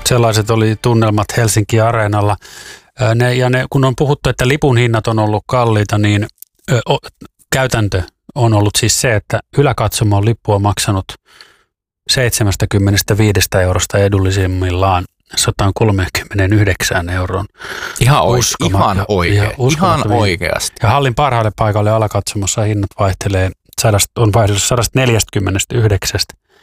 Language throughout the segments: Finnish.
Sellaiset oli tunnelmat Helsinki Areenalla. Kun on puhuttu, että lipun hinnat on ollut kalliita, niin käytäntö on ollut siis se, että yläkatsomo on lippua maksanut 75 eurosta edullisimmillaan 139 euroon. Ihan oikeasti. Ja hallin parhaalle paikalle alakatsomossa hinnat vaihtelee 149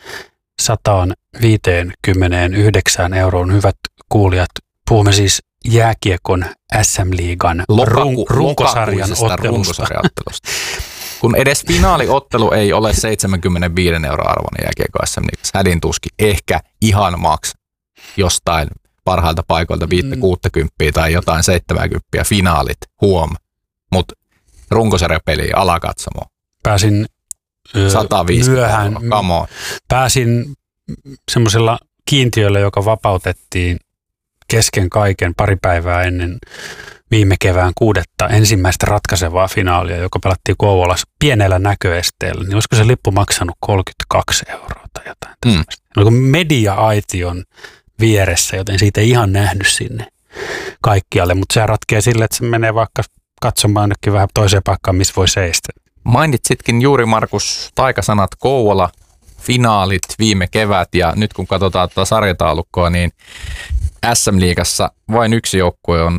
159 euroon. Hyvät kuulijat, puhumme siis jääkiekon SM-liigan runkosarjan ottelusta. Kun edes finaaliottelu ei ole 75 euroa arvoinen jääkiekko SM-liigassa, hädin tuski ehkä ihan maks jostain parhailta paikoilta 60 tai jotain 70 finaalit, mutta runkosarjapeli alakatsomo. Pääsin 150 euroa, come on. Pääsin semmoisella kiintiöllä, joka vapautettiin kesken kaiken pari päivää ennen viime kevään 6. ensimmäistä ratkaisevaa finaalia, joka pelattiin Kouvolassa pienellä näköesteellä, niin olisiko se lippu maksanut 32 euroa tai jotain tämmöistä. Oliko media-aition vieressä, joten siitä ei ihan nähnyt sinne kaikkialle, mutta se ratkeaa sille, että se menee vaikka katsomaan ainakin vähän toiseen paikkaan, missä voi seistä. Mainitsitkin juuri, Markus, taikasanat Kouvola, finaalit viime kevät, ja nyt kun katsotaan tuota sarjataulukkoa, niin SM-liigassa vain yksi joukkue on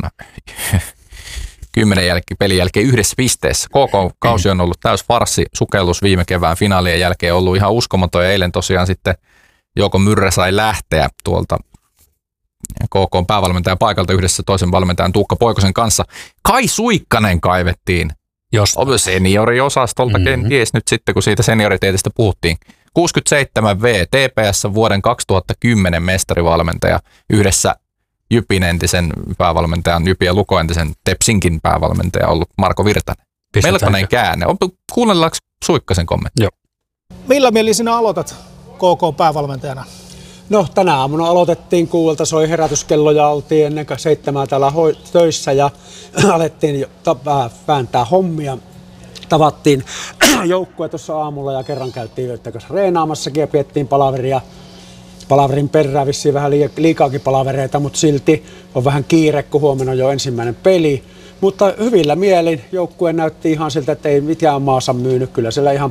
10 pelin jälkeen 1 pisteessä. KK-kausi on ollut täys farssi, sukellus viime kevään finaalien jälkeen ollut ihan uskomaton, ja eilen tosiaan sitten Jouko Myrrä sai lähteä tuolta KK:n päävalmentajan paikalta yhdessä toisen valmentajan Tuukka Poikosen kanssa. Kai Suikkanen kaivettiin senioriosastolta, kenties nyt sitten, kun siitä senioriteetistä puhuttiin. 67V, TPS vuoden 2010 mestarivalmentaja yhdessä Jypin entisen päävalmentajan, Jypin ja Lukon entisen Tepsinkin päävalmentaja ollut Marko Virtanen. Melkoinen käänne. Kuunnellaanko Suikkasen kommentti? Joo. Millä mielin sinä aloitat KK-päävalmentajana? No, tänä aamuna aloitettiin 6, soi herätyskello ja oltiin ennen kuin 7 täällä töissä ja alettiin vääntää hommia. Tavattiin joukkue tuossa aamulla ja kerran käytiin yötä kanssa reenaamassakin ja piettiin palaveria. Palaverin perään vissiin vähän liikaakin palavereita, mutta silti on vähän kiire, kun huomenna on jo ensimmäinen peli. Mutta hyvillä mielin joukkue näytti ihan siltä, että ei mitään maassa myynyt. Kyllä siellä ihan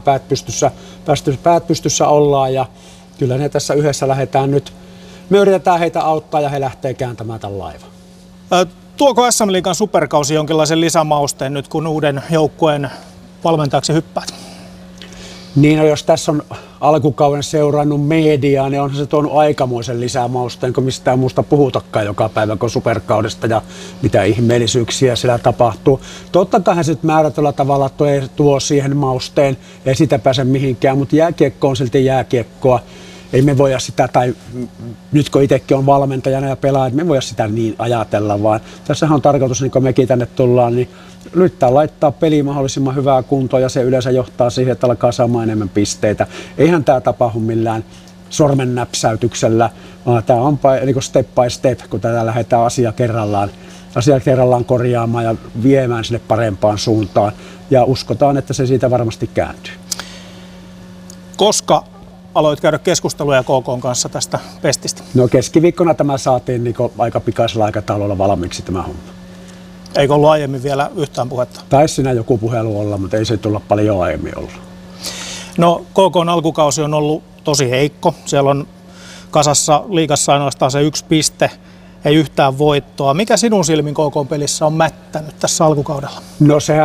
päät pystyssä ollaan ja kyllä ne tässä yhdessä lähdetään nyt. Me yritetään heitä auttaa ja he lähtee kääntämään tämän laivan. Tuoko SM-liigan superkausi jonkinlaisen lisämausteen nyt, kun uuden joukkueen valmentajaksi hyppäät? Niin, no, jos tässä on alkukauden seurannut mediaa, niin onhan se tuonut aikamoisen lisämausteen, kun mistään muusta puhutakaan joka päivä kuin superkaudesta ja mitä ihmeellisyyksiä siellä tapahtuu. Totta kai se määrätyllä tavalla tuo siihen mausteen, ei sitä pääse mihinkään, mutta jääkiekko on silti jääkiekkoa. Ei me voida sitä, tai nyt kun itsekin on valmentajana ja pelaa, me voida sitä niin ajatella, vaan tässähän on tarkoitus, niin kun mekin tänne tullaan, niin yrittää laittaa peliä mahdollisimman hyvää kuntoa ja se yleensä johtaa siihen, että alkaa saamaan enemmän pisteitä. Eihän tämä tapahdu millään sormen näpsäytyksellä, vaan tämä on niin step by step, kun tätä lähdetään asia kerrallaan korjaamaan ja viemään sinne parempaan suuntaan. Ja uskotaan, että se siitä varmasti kääntyy. Koska aloit käydä keskusteluja KK:n kanssa tästä pestistä? No, keskiviikkona tämä saatiin niin aika pikaisella aikataululla valmiiksi tämä homma. Eikö ollut aiemmin vielä yhtään puhetta? Taisi siinä joku puhelu olla, mutta ei se tulla paljon aiemmin ollut. No, KK:n alkukausi on ollut tosi heikko. Siellä on kasassa liigassa ainoastaan se 1 piste, ei yhtään voittoa. Mikä sinun silmin KK:n pelissä on mättänyt tässä alkukaudella? No, sehän